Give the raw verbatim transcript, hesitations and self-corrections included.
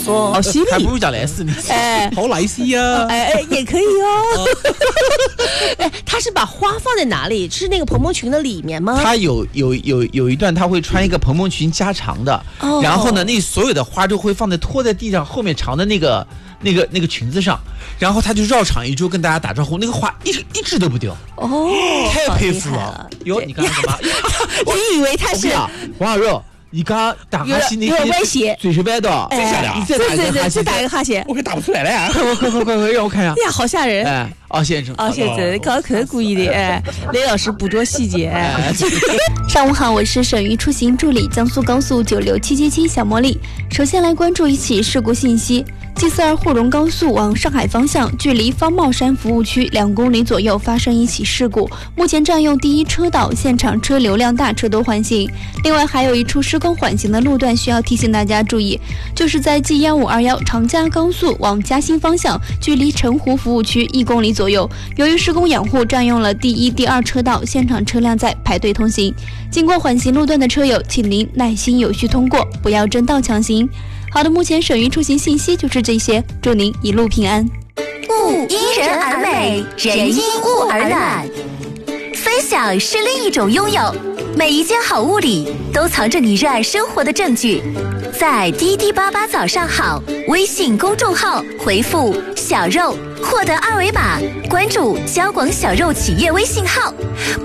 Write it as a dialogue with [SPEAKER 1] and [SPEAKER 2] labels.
[SPEAKER 1] 说。
[SPEAKER 2] 好犀利，
[SPEAKER 3] 还不如讲莱斯呢。
[SPEAKER 2] 哎，
[SPEAKER 1] 好莱西呀，
[SPEAKER 2] 哎哎，也可以哦。哎，他是把花放在哪里？是那个蓬蓬裙的里面吗？
[SPEAKER 3] 他有有有有一段他会穿一个蓬蓬裙加长的，
[SPEAKER 2] 哦、
[SPEAKER 3] 然后呢，那所有的花都会放在拖在地上后面长的那个那个那个裙子上，然后他就绕场一周跟大家打招呼，那个花一直一直都不掉。
[SPEAKER 2] 哦，
[SPEAKER 3] 太佩服了！哟，你刚刚什么？
[SPEAKER 2] 你以为他是
[SPEAKER 3] 黄小肉？你刚刚打哈欠，
[SPEAKER 2] 有点威胁，
[SPEAKER 3] 嘴是歪的，
[SPEAKER 2] 哎、
[SPEAKER 3] 你再打一个哈欠，
[SPEAKER 2] 再打一个哈欠，
[SPEAKER 1] 我可打不出来了呀！
[SPEAKER 3] 快快快快快快，让我看一下！
[SPEAKER 2] 哎呀，好吓人！
[SPEAKER 3] 哎，哦，先生，
[SPEAKER 2] 哦，先生，刚刚可能故意的，哎，雷老师捕捉细节。哎、
[SPEAKER 4] 上午好，我是省域出行助理江苏高速九六七七七小茉莉。首先来关注一起事故信息。G 四二沪蓉高速往上海方向，距离方茂山服务区两公里左右发生一起事故，目前占用第一车道，现场车流量大，车多缓行。另外还有一处施工缓行的路段需要提醒大家注意，就是在 G 一五二一长嘉高速往嘉兴方向，距离澄湖服务区一公里左右，由于施工养护占用了第一、第二车道，现场车辆在排队通行。经过缓行路段的车友，请您耐心有序通过，不要争道强行。好的，目前省域出行信息就是这些，祝您一路平安。
[SPEAKER 5] 物因人而美，人因物而暖。分享是另一种拥有，每一件好物里都藏着你热爱生活的证据。在滴滴八八早上好微信公众号回复小肉，获得二维码，关注交广小肉企业微信号。